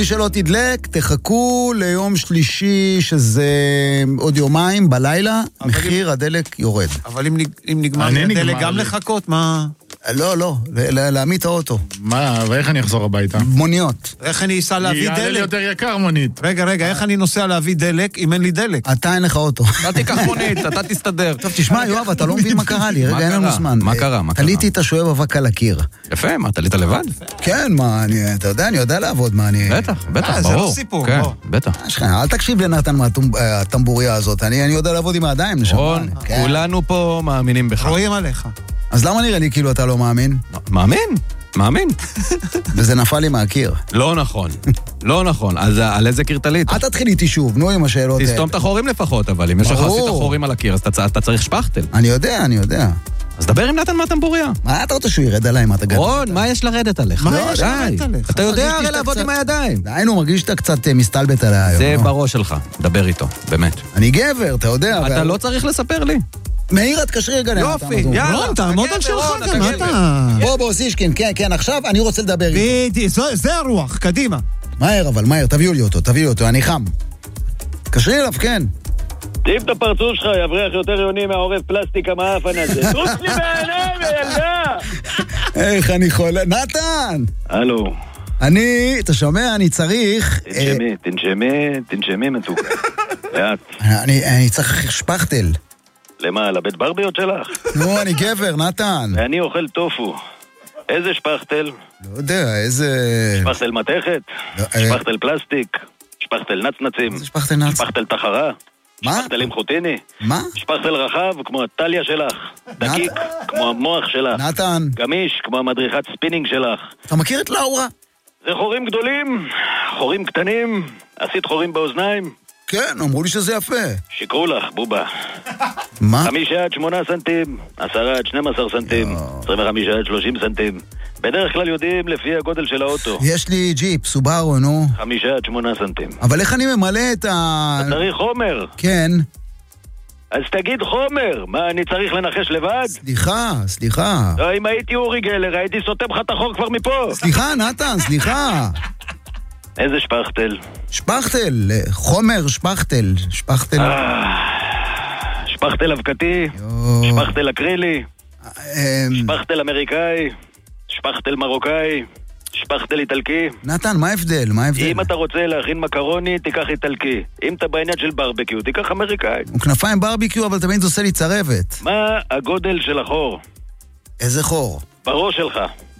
שלא תדלק, תחכו ליום שלישי שזה עוד יומיים בלילה, מחיר הדלק יורד. אבל אם נגמר הדלק גם לחכות, מה? לא, להעמיד את האוטו. מה, ואיך אני אחזור הביתה? מוניות. איך אני אסע להביא דלק? יעלה לי יותר יקר מונית. רגע, איך אני נוסע להביא דלק אם אין לי דלק? אתה אין לך אוטו. אתה תיקח מונית, אתה תסתדר. טוב, תשמע, יואב, אתה לא מבין מה קרה לי, רגע, אין לנו זמן. מה קרה? תליתי את השואב אבק על הקיר. יפה, מה, תלית לבד? כן, מה, אתה יודע, אני יודע לעבוד, מה אני... בטח, ברור. זה לא סיפור, כן, בוא. בטח. אל תקשיב לנתן מהטמבוריה הזאת, אני יודע לעבוד עם הידיים, נשמע. רון, כולנו פה מאמינים בך. רואים עליך. אז למה נראה לי כאילו אתה לא מאמין? מאמין. וזה נפל לי מהקיר. לא נכון. אז על איזה קיר תלית? אל תתחיל איתי שוב, נו עם השאלות. תסתום את החורים לפחות, אבל אם יש לך עשית חורים על הקיר, אז אתה צריך שפכטל. אני יודע. אז דבר עם נתן מהטמבוריה. מה אתה רוצה שהוא ירד עליי? מה אתה גדל? רון, מה יש לרדת עליך? מה יש לרדת עליך? אתה יודע הרי לעבוד עם הידיים. די, נו, מרגיש שאתה קצת מסתלבט עליי היום. זה בראש שלך, דבר איתו, באמת. אני גבר, אתה יודע. אתה לא צריך לספר לי. מאיר, תקשרי רגע. יופי, יאללה. רון, תעמוד על שלך גם, מה אתה... בוא, סישקין, כן, עכשיו אני רוצה לדבר איתו. זה הרוח, קדימה. מהר, תביאו לי אותו, אני חם. תקשרי אליו, כן. טיפ את הפרצוף שלך, יבריח יותר יוני מהעורף פלסטיק המאפן הזה. תרוץ לי בעיניים, ילדה! איך אני חולה... נתן! הלו. אתה שומע, אני צריך... תנשמי מתוקה. לאט. אני צריך שפכטל. למה, לבית ברביות שלך? נו, אני גבר, נתן. ואני אוכל טופו. איזה שפכטל? לא יודע, איזה... שפכטל מתכת? שפכטל פלסטיק? שפכטל נצנצים? איזה שפכטל נצ? שפכטל תחרה? מה? שפכטל עם חוטיני? מה? שפכטל רחב כמו הטליה שלך? דקיק כמו המוח שלך? נתן. גמיש כמו המדריכת ספינינג שלך? אתה מכיר את לאורה? זה חורים גדולים, חורים קטנים, עשית חורים באוזניים? כן, אמרו לי שזה יפה. שיקרו לך, בובה. מה? 5 עד 8 סנטים, 10 עד 12 סנטים, 25 עד 30 סנטים. בדרך כלל יודעים לפי הגודל של האוטו. יש לי ג'יפ, סובארו, נו. 5 עד 8 סנטים. אבל איך אני ממלא את אתה צריך חומר. כן. אז תגיד חומר. מה, אני צריך לנחש לבד? סליחה. לא, אם הייתי אורי גלר, הייתי סותם לך את החור כבר מפה. סליחה, נתן, סליחה. איזה שפכטל? שפכטל, חומר שפכטל. שפכטל אבקתי, שפכטל אקרילי, שפכטל אמריקאי, שפכטל מרוקאי, שפכטל איטלקי. נתן, מה ההבדל? אם אתה רוצה להכין מקרוני, תיקח איטלקי. אם אתה בעניין של ברבקיו, תיקח אמריקאי. הוא כנפיים ברבקיו, אבל תמיד זה עושה לי צרבת. מה הגודל של החור? איזה חור? בראש שלך.